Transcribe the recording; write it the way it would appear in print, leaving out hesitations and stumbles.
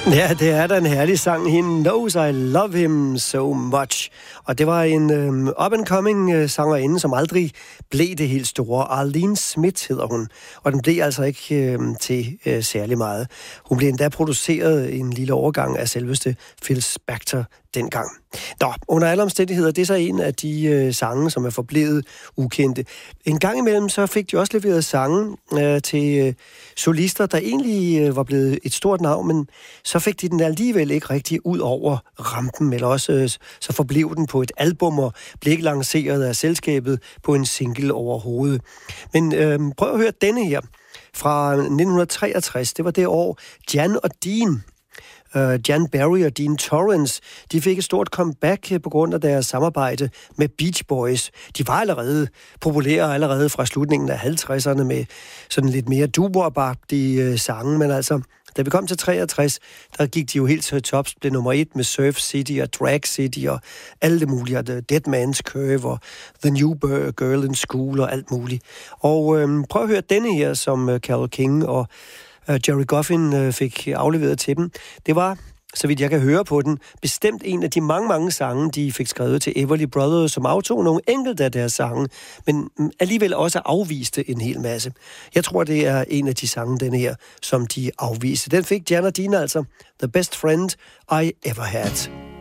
Ja, det er da en herlig sang. He knows I love him so much. Og det var en up-and-coming sangerinde, som aldrig blev det helt store. Arlene Smith hedder hun. Og den blev altså ikke til særlig meget. Hun blev endda produceret en lille overgang af selveste Phil Spector dengang. Nå, under alle omstændigheder, det er så en af de sange, som er forblevet ukendte. En gang imellem, så fik de også leveret sange til solister, der egentlig var blevet et stort navn, men så fik de den alligevel ikke rigtig ud over rampen, eller også så forblev den på et album og blev ikke lanceret af selskabet på en single overhovedet. Men prøv at høre denne her fra 1963. Det var det år, Jan og Dean, Jan Barry og Dean Torrance, de fik et stort comeback på grund af deres samarbejde med Beach Boys. De var allerede populære allerede fra slutningen af 50'erne med sådan lidt mere doo-wop-agtige sange, men altså, da vi kom til 63, der gik de jo helt til tops, blev nummer 1 med Surf City og Drag City og alle det mulige, og The Dead Man's Curve og The New Girl in School og alt muligt. Og prøv at høre denne her, som Carole King og Jerry Goffin fik afleveret til dem. Det var, så vidt jeg kan høre på den, bestemt en af de mange sange, de fik skrevet til Everly Brothers, som aftog nogle enkelte af deres sange, men alligevel også afviste en hel masse. Jeg tror, det er en af de sange, den her, som de afviste. Den fik Jan og Dean altså, The Best Friend I Ever Had.